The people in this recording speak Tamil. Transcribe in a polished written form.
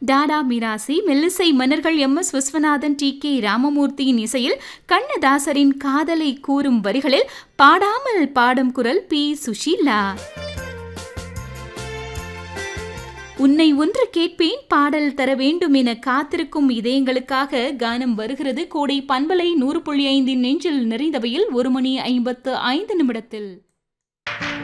டாடா மிராசி, மெல்லிசை மன்னர்கள் எம்.எஸ். விஸ்வநாதன், டி.கே. ராமமூர்த்தியின் இசையில் கண்ணதாசரின் காதலை கூறும் வரிகளில் பாடாமல் பாடும் குரல் பி. சுஷீலா. உன்னை ஒன்று கேட்பேன், பாடல் தர வேண்டும் என காத்திருக்கும் இதயங்களுக்காக கானம் வருகிறது. கோடை பண்பலை 100.5 நெஞ்சில் நிறைந்தவையில் 1 மணி 55 நிமிடத்தில்.